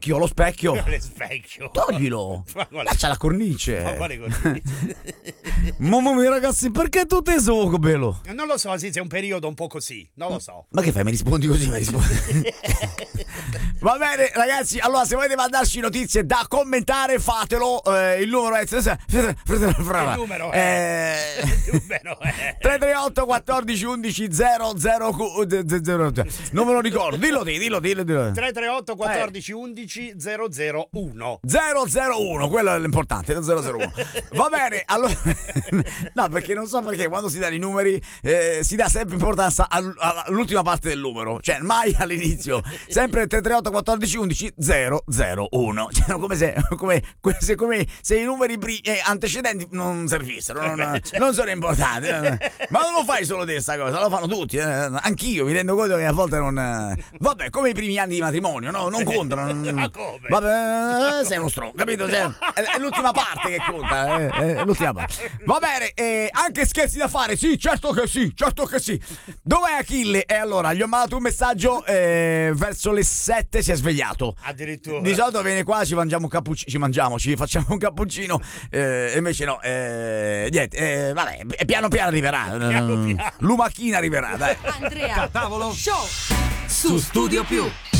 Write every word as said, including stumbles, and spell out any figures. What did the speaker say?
specchio, lo specchio. Quale specchio? Toglilo. Lascia la cornice. Ma quale cornice? Mamma mia, ragazzi, perché tu te so bello? Non lo so, sì, c'è un periodo un po' così, non lo so. Ma che fai? Mi rispondi così? Mi rispondi. Va bene, ragazzi. Allora, se volete mandarci notizie da commentare, fatelo. Eh, il numero è. Il numero è. tre tre otto quattordici undici zero zero. Non me lo ricordo. Dillo, dillo, dillo, dillo. tre tre otto quattordici undici zero zero uno. zero zero uno, quello è l'importante, lo zero zero uno. Va bene, allora. No, perché non so perché quando si danno i numeri eh, si dà sempre importanza all'ultima parte del numero, cioè mai all'inizio. Sempre tre tre otto quattordici undici zero zero uno. Cioè, come se, come, se, come se i numeri eh, antecedenti non servissero, non, non sono importanti. Ma non lo fai solo te sta cosa, lo fanno tutti. Eh. Anch'io mi rendo conto che a volte non. Vabbè, come i primi anni di matrimonio, no? Non contano. Non... Ma come? Vabbè, sei uno stronzo, capito? Cioè, è, è l'ultima parte che conta, è, è l'ultima parte. Va bene, eh, anche scherzi da fare, sì, certo che sì, certo che sì. Dov'è Achille? E allora, gli ho mandato un messaggio, eh, verso le sette si è svegliato. Addirittura. Di solito viene qua, ci mangiamo un cappuccino, ci mangiamo, ci facciamo un cappuccino, eh, invece no, eh, niente, eh, vabbè, piano piano arriverà. Piano piano. Lumachina arriverà, dai. Andrea Tavolo Show su Studio Più.